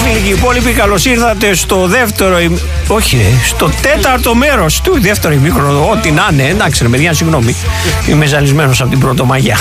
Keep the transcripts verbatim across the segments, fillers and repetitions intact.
φίλοι και οι υπόλοιποι, καλώς ήρθατε στο δεύτερο, όχι, στο τέταρτο μέρος του δεύτερου ημίχρονου. Ό,τι να είναι, εντάξει, ρε παιδιά, συγγνώμη. Είμαι ζαλισμένος από την Πρωτομαγιά.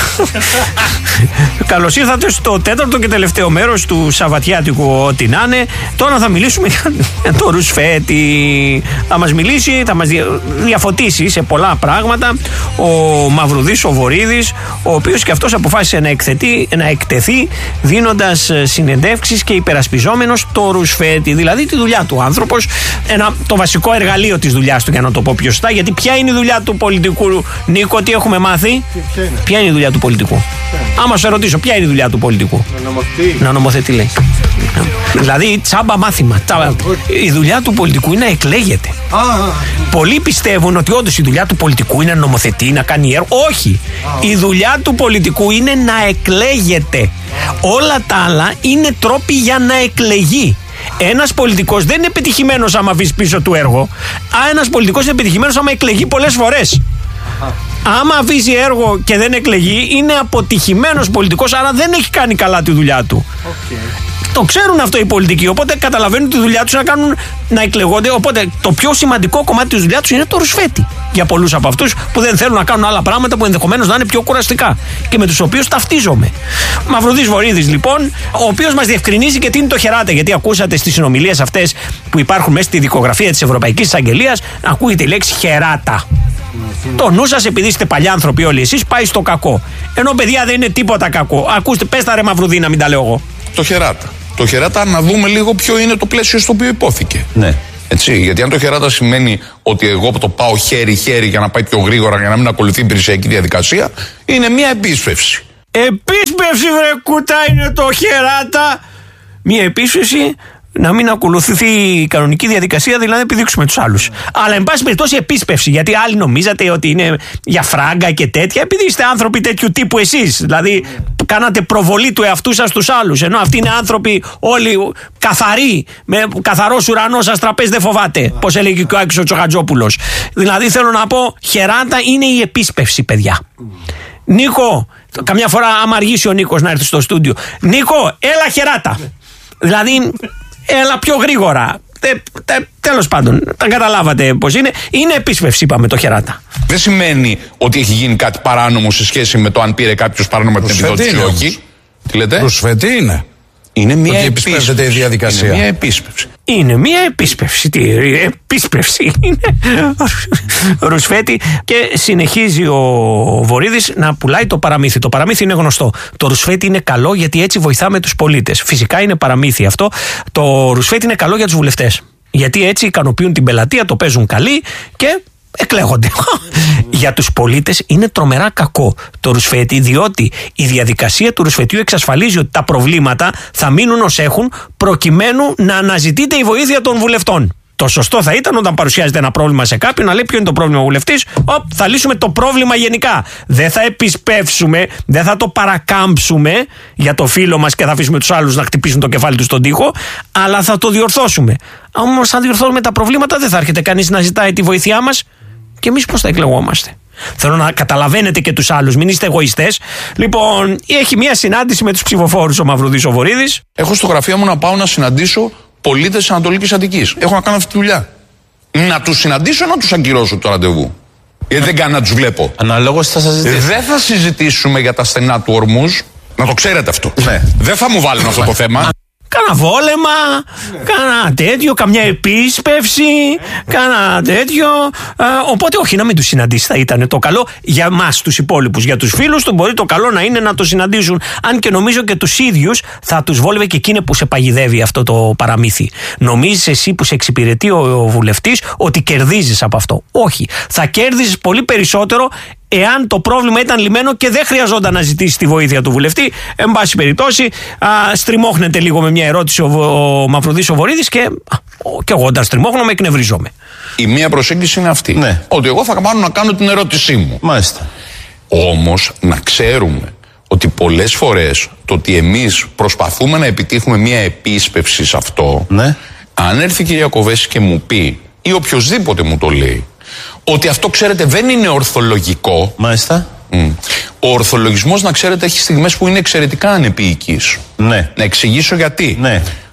Καλώς ήρθατε στο τέταρτο και τελευταίο μέρος του Σαββατιάτικου, ό,τι να είναι. Τώρα θα μιλήσουμε για το Ρουσφέτη. Θα μας μιλήσει, θα μας διαφωτίσει σε πολλά πράγματα ο Μαυρουδής ο Βορίδης, ο οποίος και αυτός αποφάσισε να, εκθετεί, να εκτεθεί δίνοντας συνεντεύξεις και υπερασπιζόμενος το Ρουσφέτη, δηλαδή τη δουλειά του άνθρωπος, ένα, το βασικό εργαλείο της δουλειάς του, για να το πω πιο σωστά. Γιατί ποια είναι η δουλειά του πολιτικού, Νίκο, τι έχουμε μάθει? Ποια είναι, ποια είναι η δουλειά του πολιτικού? Άμα σε ρωτήσω, ποια είναι η δουλειά του πολιτικού? Να νομοθετεί. Να νομοθετεί, λέει. Δηλαδή, τσάμπα μάθημα. Τσάμπα. Η δουλειά του πολιτικού είναι να εκλέγεται. Ah. Πολλοί πιστεύουν ότι όντως η δουλειά του πολιτικού είναι να νομοθετεί, να κάνει έργο. Όχι. Ah. Η δουλειά του πολιτικού είναι να εκλέγεται. Όλα τα άλλα είναι τρόποι για να εκλεγεί. Ένας πολιτικός δεν είναι πετυχημένος άμα αφήσει πίσω του έργο. Α, ένας πολιτικός είναι πετυχημένος άμα εκλεγεί πολλές φορές. Ah. Άμα αφήσει έργο και δεν εκλεγεί, είναι αποτυχημένος πολιτικός, άρα δεν έχει κάνει καλά τη δουλειά του. Okay. Το ξέρουν αυτό οι πολιτικοί, οπότε καταλαβαίνουν τη δουλειά τους να κάνουν, να εκλεγόνται. Οπότε το πιο σημαντικό κομμάτι της δουλειάς τους είναι το Ρουσφέτη. Για πολλούς από αυτούς που δεν θέλουν να κάνουν άλλα πράγματα που ενδεχομένως να είναι πιο κουραστικά και με τους οποίους ταυτίζομαι. Μαυρουδής Βορίδης, λοιπόν, ο οποίος μας διευκρινίζει και τι είναι το χεράτα. Γιατί ακούσατε στις συνομιλίες αυτές που υπάρχουν μέσα στη δικογραφία της Ευρωπαϊκής Εισαγγελίας, ακούγεται η λέξη χεράτα. Το νου σας, επειδή είστε παλιά άνθρωποι όλοι εσείς, πάει στο κακό. Ενώ παιδιά δεν είναι τίποτα κακό. Ακούστε, πες τα ρε Μαυρουδή, να μην τα λέω εγώ. Το χεράτα. Το χεράτα, να δούμε λίγο ποιο είναι το πλαίσιο στο οποίο υπόθηκε. Ναι. Έτσι, γιατί αν το χεράτα σημαίνει ότι εγώ το πάω χέρι-χέρι για να πάει πιο γρήγορα, για να μην ακολουθεί η υπηρεσιακή διαδικασία, είναι μια επίσπευση. Επίσπευση, βρε κούτα, είναι το χεράτα. Μια επίσπευση να μην ακολουθηθεί η κανονική διαδικασία, δηλαδή να επιδείξουμε τους άλλους. Mm. Αλλά εν πάση περιπτώσει επίσπευση, γιατί άλλοι νομίζατε ότι είναι για φράγκα και τέτοια, επειδή είστε άνθρωποι τέτοιου τύπου εσείς. Δηλαδή mm. κάνατε προβολή του εαυτού σας στους άλλους. Ενώ αυτοί είναι άνθρωποι όλοι καθαροί, με καθαρός ουρανός σας τραπέζι δεν φοβάται. Mm. Πώς έλεγε και ο Άκης ο Τσοχατζόπουλος. Δηλαδή θέλω να πω, χεράτα είναι η επίσπευση, παιδιά. Mm. Νίκο, καμιά φορά άμα αργήσει ο Νίκος να έρθει στο στούντιο, Νίκο, έλα χεράτα. Mm. Δηλαδή. Έλα πιο γρήγορα. Τε, τε, τέλος πάντων, τα καταλάβατε πώς είναι. Είναι επίσπευση, είπαμε, το χεράτα. Δεν σημαίνει ότι έχει γίνει κάτι παράνομο σε σχέση με το αν πήρε κάποιος παράνομα την επιδότηση ή όχι. Τι λέτε? Ρουσφέτη είναι. Είναι μια επίσπευση. Η διαδικασία. Είναι μια επίσπευση. Είναι μια επίσπευση. Τι επίσπευση είναι? Ρουσφέτη. Και συνεχίζει ο Βορίδης να πουλάει το παραμύθι. Το παραμύθι είναι γνωστό. Το Ρουσφέτη είναι καλό γιατί έτσι βοηθάμε τους πολίτες. Φυσικά είναι παραμύθι αυτό. Το Ρουσφέτη είναι καλό για τους βουλευτές. Γιατί έτσι ικανοποιούν την πελατεία, το παίζουν καλή και εκλέγονται. Για τους πολίτες είναι τρομερά κακό το Ρουσφέτη, διότι η διαδικασία του Ρουσφετιού εξασφαλίζει ότι τα προβλήματα θα μείνουν ως έχουν, προκειμένου να αναζητείται η βοήθεια των βουλευτών. Το σωστό θα ήταν όταν παρουσιάζεται ένα πρόβλημα σε κάποιον να λέει ποιο είναι το πρόβλημα ο βουλευτής. Οπ, θα λύσουμε το πρόβλημα γενικά. Δεν θα επισπεύσουμε, δεν θα το παρακάμψουμε για το φίλο μας και θα αφήσουμε τους άλλους να χτυπήσουν το κεφάλι τους στον τοίχο, αλλά θα το διορθώσουμε. Όμως, αν διορθώσουμε τα προβλήματα, δεν θα έρχεται κανείς να ζητάει τη βοήθειά μας. Και εμείς πώς θα εκλεγόμαστε? Θέλω να καταλαβαίνετε και τους άλλους, μην είστε εγωιστές. Λοιπόν, έχει μια συνάντηση με τους ψηφοφόρους ο Μαυρουδής ο Βορίδης. Έχω στο γραφείο μου να πάω να συναντήσω πολίτες της Ανατολικής Αττικής. Έχω να κάνω αυτή τη δουλειά. Να τους συναντήσω ή να τους ακυρώσω το ραντεβού? Γιατί δεν κάνω να τους βλέπω. Αναλόγως θα σας ζητήσω. Δεν θα συζητήσουμε για τα στενά του Ορμούζ. Να το ξέρετε αυτό. Ναι. Δεν θα μου βάλουν αυτό το θέμα. Κάνα βόλεμα, ναι. Κάνα τέτοιο, καμιά επίσπευση, ναι. Κάνα τέτοιο. Α, οπότε όχι, να μην τους συναντήσει, θα ήταν το καλό για μας τους υπόλοιπους. Για τους φίλους του μπορεί το καλό να είναι να το συναντήσουν. Αν και νομίζω και τους ίδιους θα τους βόλευε και εκείνη που σε παγιδεύει αυτό το παραμύθι. Νομίζεις εσύ που σε εξυπηρετεί ο βουλευτής ότι κερδίζεις από αυτό? Όχι. Θα κέρδιζες πολύ περισσότερο εάν το πρόβλημα ήταν λυμένο και δεν χρειαζόταν να ζητήσει τη βοήθεια του βουλευτή. Εν πάση περιπτώσει, α, στριμώχνεται λίγο με μια ερώτηση ο, ο Μαυρουδής ο Βορίδης και, και εγώ όταν στριμώχνομαι εκνευριζόμαι. Η μία προσέγγιση είναι αυτή. Ναι. Ότι εγώ θα πάω να κάνω την ερώτησή μου. Μάλιστα. Όμως να ξέρουμε ότι πολλές φορές το ότι εμείς προσπαθούμε να επιτύχουμε μια επίσπευση σε αυτό, ναι. Αν έρθει η κυρία Κοβέση και μου πει, ή οποιοσδήποτε μου το λέει, ότι αυτό, ξέρετε, δεν είναι ορθολογικό. Μάλιστα. Mm. Ο ορθολογισμός, να ξέρετε, έχει στιγμές που είναι εξαιρετικά ανεπίοικης. Ναι. Να εξηγήσω γιατί. Ναι.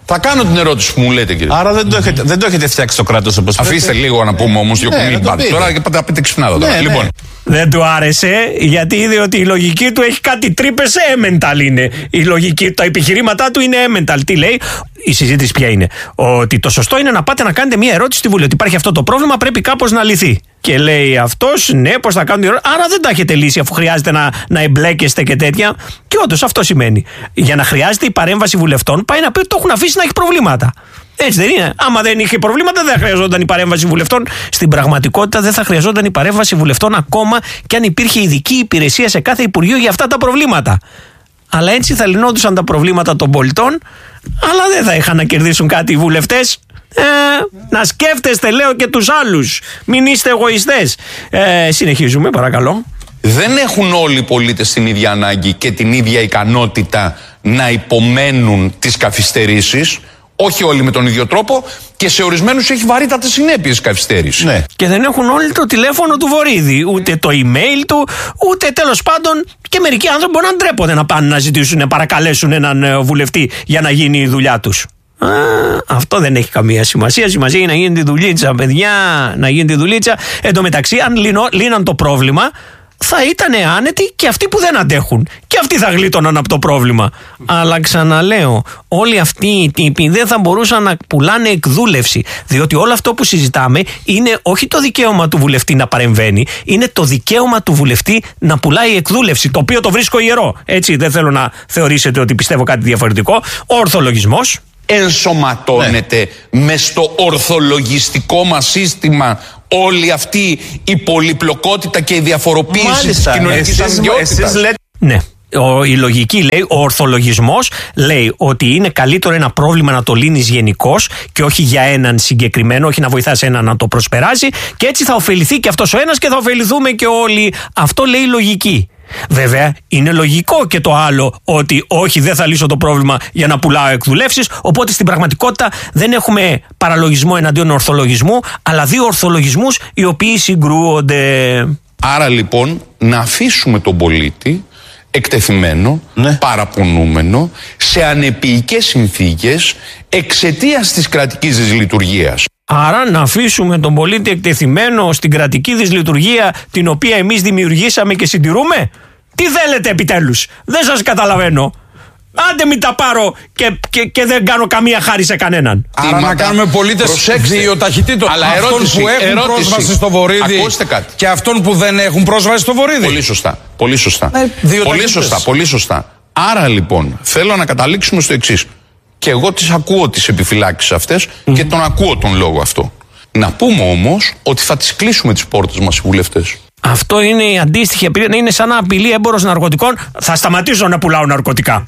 Θα κάνω την ερώτηση που μου λέτε, κύριε. Άρα δεν το έχετε, δεν το έχετε φτιάξει το κράτος όπως πρέπει. Αφήστε λίγο να πούμε όμως δύο Ναι, κουμίλ να το μπάτ. πείτε. Τώρα και πάτε πείτε ξυπνάδα τώρα. Ναι, ναι. Λοιπόν, Δεν του άρεσε γιατί είδε ότι η λογική του έχει κάτι τρύπες, έμενταλ είναι. Η λογική, τα επιχειρήματά του είναι έμενταλ. Τι λέει, η συζήτηση ποια είναι? Ότι το σωστό είναι να πάτε να κάνετε μια ερώτηση στη Βουλή. Ότι υπάρχει αυτό το πρόβλημα, πρέπει κάπως να λυθεί. Και λέει αυτός, ναι, πώς θα κάνουν την ερώτηση. Άρα δεν τα έχετε λύσει αφού χρειάζεται να, να εμπλέκεστε και τέτοια. Και όντως αυτό σημαίνει. Για να χρειάζεται η παρέμβαση βουλευτών, πάει να πει ότι το έχουν αφήσει να έχει προβλήματα. Έτσι δεν είναι? Άμα δεν είχε προβλήματα, δεν θα χρειαζόταν η παρέμβαση βουλευτών. Στην πραγματικότητα, δεν θα χρειαζόταν η παρέμβαση βουλευτών ακόμα και αν υπήρχε ειδική υπηρεσία σε κάθε Υπουργείο για αυτά τα προβλήματα. Αλλά έτσι θα λυνόντουσαν τα προβλήματα των πολιτών, αλλά δεν θα είχαν να κερδίσουν κάτι οι βουλευτές. Ε, να σκέφτεστε, λέω, και τους άλλους. Μην είστε εγωιστές. Ε, συνεχίζουμε, παρακαλώ. δεν έχουν όλοι οι πολίτες την ίδια ανάγκη και την ίδια ικανότητα να υπομένουν τις καθυστερήσεις. Όχι όλοι με τον ίδιο τρόπο και σε ορισμένους έχει βαρύτατες συνέπειες καθυστέρηση. Ναι. Και δεν έχουν όλοι το τηλέφωνο του Βορίδη, ούτε το email του, ούτε τέλος πάντων. Και μερικοί άνθρωποι μπορεί να ντρέπονται να πάνε να ζητήσουν, να παρακαλέσουν έναν βουλευτή για να γίνει η δουλειά τους. Α, αυτό δεν έχει καμία σημασία. Σημασία είναι να γίνει τη δουλίτσα, παιδιά, να γίνει τη δουλίτσα. Εν τω μεταξύ, αν λύνω, λύναν το πρόβλημα, θα ήταν άνετοι και αυτοί που δεν αντέχουν. Και αυτοί θα γλίτωναν από το πρόβλημα. Αλλά ξαναλέω, όλοι αυτοί οι τύποι δεν θα μπορούσαν να πουλάνε εκδούλευση. Διότι όλο αυτό που συζητάμε είναι όχι το δικαίωμα του βουλευτή να παρεμβαίνει, είναι το δικαίωμα του βουλευτή να πουλάει εκδούλευση. Το οποίο το βρίσκω ιερό. Έτσι, δεν θέλω να θεωρήσετε ότι πιστεύω κάτι διαφορετικό. Ο ορθολογισμός. Ενσωματώνεται ναι. με στο ορθολογιστικό μας σύστημα όλη αυτή η πολυπλοκότητα και η διαφοροποίηση Μάλιστα, της κοινωνικής αγκαιότητας. λέτε... Ναι. Ο, η λογική λέει, ο ορθολογισμός λέει ότι είναι καλύτερο ένα πρόβλημα να το λύνεις γενικώς και όχι για έναν συγκεκριμένο, όχι να βοηθάς έναν να το προσπεράσει, και έτσι θα ωφεληθεί και αυτός ο ένας και θα ωφεληθούμε και όλοι. Αυτό λέει η λογική. Βέβαια, είναι λογικό και το άλλο, ότι όχι, δεν θα λύσω το πρόβλημα για να πουλάω εκδουλεύσεις. Οπότε στην πραγματικότητα δεν έχουμε παραλογισμό εναντίον ορθολογισμού, αλλά δύο ορθολογισμούς οι οποίοι συγκρούονται. Άρα λοιπόν να αφήσουμε τον πολίτη εκτεθειμένο, ναι. παραπονούμενο, σε ανεπιεικές συνθήκες εξαιτίας της κρατικής της λειτουργίας. Άρα να αφήσουμε τον πολίτη εκτεθειμένο στην κρατική της λειτουργία, την οποία εμείς δημιουργήσαμε και συντηρούμε. Τι θέλετε επιτέλους? Δεν σας καταλαβαίνω. Άντε μην τα πάρω και, και, και δεν κάνω καμία χάρη σε κανέναν. Άρα να κάνουμε πολίτες δύο ταχυτήτων. Αλλά αυτών ερώτηση, που έχουν ερώτηση. πρόσβαση στο Βορίδι και αυτών που δεν έχουν πρόσβαση στο Βορίδι. Πολύ σωστά. Πολύ σωστά. Ε, δύο πολύ ταχύτητες. σωστά. Πολύ σωστά. Άρα λοιπόν θέλω να καταλήξουμε στο εξής. Και εγώ τις ακούω τις επιφυλάξεις αυτές mm. και τον ακούω τον λόγο αυτό. Να πούμε όμως ότι θα τις κλείσουμε τις πόρτες μας οι βουλευτές. Αυτό είναι η αντίστοιχη απειλή. Είναι σαν να απειλεί έμπορος ναρκωτικών. Θα σταματήσω να πουλάω ναρκωτικά.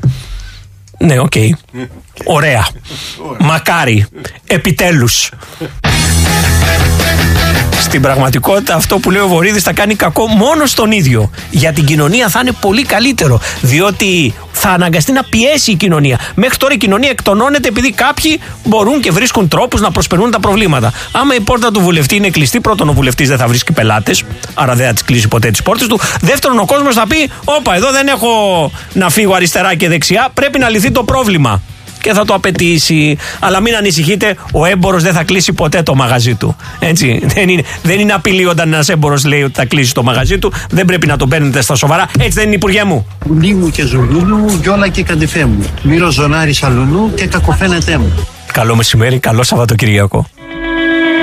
Ναι, οκ. Okay. Ωραία. Μακάρι. Επιτέλους. Στην πραγματικότητα αυτό που λέει ο Βορίδης θα κάνει κακό μόνο στον ίδιο. Για την κοινωνία θα είναι πολύ καλύτερο. Διότι θα αναγκαστεί να πιέσει η κοινωνία. Μέχρι τώρα η κοινωνία εκτονώνεται επειδή κάποιοι μπορούν και βρίσκουν τρόπους να προσπερνούν τα προβλήματα. Άμα η πόρτα του βουλευτή είναι κλειστή, πρώτον ο βουλευτής δεν θα βρίσκει πελάτες, άρα δεν θα τις κλείσει ποτέ τις πόρτες του. Δεύτερον, ο κόσμος θα πει: όπα, εδώ δεν έχω να φύγω αριστερά και δεξιά, πρέπει να λυθεί το πρόβλημα. Και θα το απαιτήσει. Αλλά μην ανησυχείτε, ο έμπορος δεν θα κλείσει ποτέ το μαγαζί του. Έτσι. Δεν είναι, δεν είναι απειλή όταν ένας έμπορος λέει ότι θα κλείσει το μαγαζί του. Δεν πρέπει να το παίρνετε στα σοβαρά. Έτσι δεν είναι, Υπουργέ μου? Λίμου και Ζουλούλου, Γιόλα και Καντιφέ μου. Μύρο Ζωνάρη Σαλουνού και Κακοφαίνετέ μου. Καλό μεσημέρι, καλό Σαββατοκυριακό.